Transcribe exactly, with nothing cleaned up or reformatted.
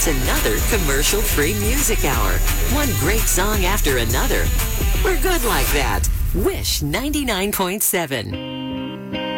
It's another commercial-free music hour. One great song after another. We're good like that. Wish ninety-nine point seven.